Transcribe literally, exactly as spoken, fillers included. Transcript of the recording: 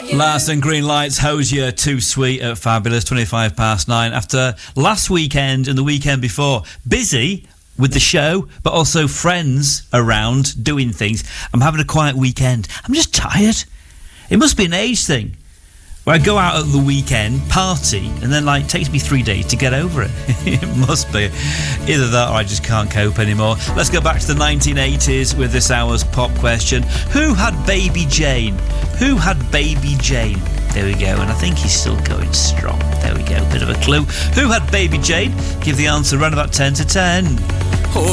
Last and Green Lights, Hosier, Too Sweet at Fabulous, twenty-five past nine. After last weekend and the weekend before, busy with the show, but also friends around doing things. I'm having a quiet weekend. I'm just tired. It must be an age thing. Where I go out at the weekend, party, and then like it takes me three days to get over it. It must be. Either that or I just can't cope anymore. Let's go back to the nineteen eighties with this hour's pop question. Who had Baby Jane? Who had Baby Jane? There we go, and I think he's still going strong. There we go, bit of a clue. Who had Baby Jane? Give the answer around about ten to ten.